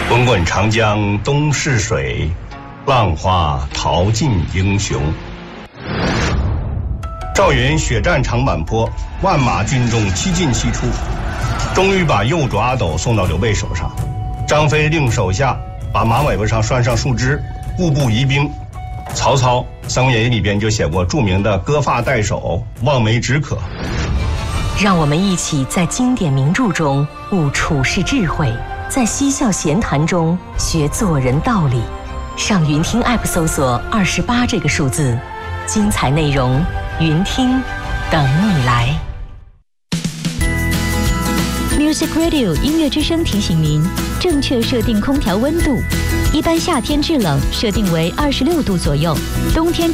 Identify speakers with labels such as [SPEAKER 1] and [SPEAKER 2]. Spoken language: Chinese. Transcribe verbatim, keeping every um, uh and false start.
[SPEAKER 1] 滚滚长江东逝水，浪花淘尽英雄。赵云血战长坂坡，万马军中七进七出，终于把右主阿斗送到刘备手上。张飞令手下把马尾巴上拴上树枝，固步疑兵。曹操《三国演义》里边就写过著名的割发代首，望梅止渴。
[SPEAKER 2] 让我们一起在经典名著中悟处世智慧，在嬉笑闲谈中学做人道理。上云听 App 搜索二十八这个数字，精彩内容云听等你来。
[SPEAKER 3] Music Radio 音乐之声提醒您，正确设定空调温度。一般夏天制冷设定为二十六度左右，冬天